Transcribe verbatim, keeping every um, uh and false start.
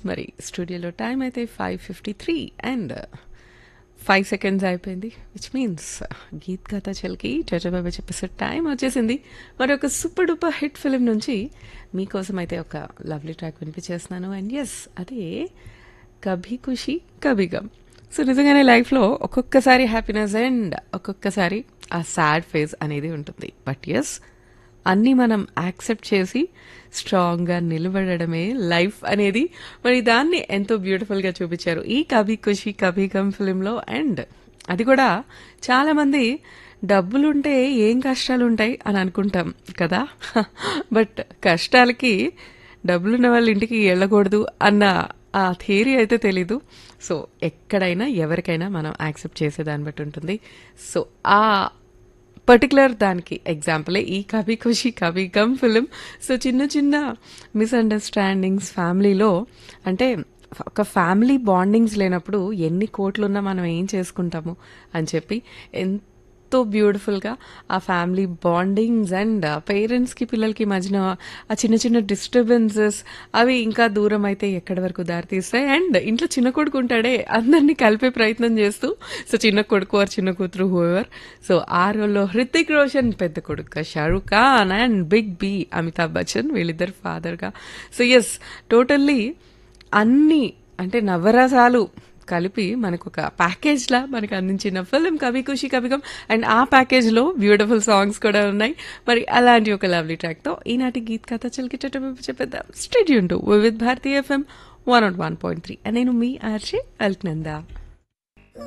మరి స్టూడియోలో టైం అయితే five fifty three and five seconds అయిపోయింది, which means Geet Gatha చల్కి చచబాబా చెప్పేసే time వచ్చేసింది. మరి ఒక సూపర్ డూపర్ హిట్ ఫిలిం నుంచి మీకోసం అయితే ఒక లవ్లీ ట్రాక్ వినిపించేస్తున్నాను. అండ్ ఎస్, అదే కభీ ఖుషీ కభీ గమ్. సో నిజంగానే లైఫ్లో ఒక్కొక్కసారి హ్యాపీనెస్ అండ్ ఒక్కొక్కసారి ఆ సాడ్ ఫేజ్ అనేది ఉంటుంది. బట్ ఎస్, అన్నీ మనం యాక్సెప్ట్ చేసి స్ట్రాంగ్గా నిలబడమే లైఫ్ అనేది. మరి దాన్ని ఎంతో బ్యూటిఫుల్గా చూపించారు ఈ కభీ ఖుషీ కభీ గమ్ ఫిలింలో. అండ్ అది కూడా చాలామంది డబ్బులుంటే ఏం కష్టాలు ఉంటాయి అని అనుకుంటాం కదా, బట్ కష్టాలకి డబ్బులున్న వాళ్ళ ఇంటికి వెళ్ళకూడదు అన్న ఆ థియరీ అయితే తెలీదు. సో ఎక్కడైనా ఎవరికైనా మనం యాక్సెప్ట్ చేసేదాన్ని బట్టి ఉంటుంది. సో ఆ పర్టికులర్ దానికి ఎగ్జాంపులే ఈ Kabhi Khushi Kabhi gum film. So చిన్న చిన్న మిస్అండర్స్టాండింగ్స్ ఫ్యామిలీలో, అంటే ఒక ఫ్యామిలీ బాండింగ్స్ లేనప్పుడు ఎన్ని కోట్లున్నా మనం ఏం చేసుకుంటాము అని చెప్పి ఎంతో బ్యూటిఫుల్గా ఆ ఫ్యామిలీ బాండింగ్స్ అండ్ పేరెంట్స్కి పిల్లలకి మధ్యన ఆ చిన్న చిన్న డిస్టర్బెన్సెస్ అవి ఇంకా దూరం అయితే ఎక్కడి వరకు దారితీస్తాయి. అండ్ ఇంట్లో చిన్న కొడుకు ఉంటాడే, అందరినీ కలిపే ప్రయత్నం చేస్తూ, సో చిన్న కొడుకు ఆర్ చిన్న కూతురు హూఎవర్. సో ఆ రోల్లో హృతిక్ రోషన్ పెద్ద కొడుకుగా Shahrukh Khan and big B Amitabh Bachchan వీళ్ళిద్దరు ఫాదర్గా. సో ఎస్, టోటల్లీ అన్నీ అంటే నవరసాలు కలిపి మనకు ఒక ప్యాకేజ్లా మనకు అందించిన film Kabhi Khushi Kabhi gum. And ఆ ప్యాకేజ్లో బ్యూటిఫుల్ సాంగ్స్ కూడా ఉన్నాయి. మరి అలాంటి ఒక లవ్లీ ట్రాక్తో ఈనాటి గీత్ కథ చల్కి చెప్పేద్దాం. Stadium to Vividh Bharati FM one not one point three. నేను మీ ఆర్జే అల్క్నందా.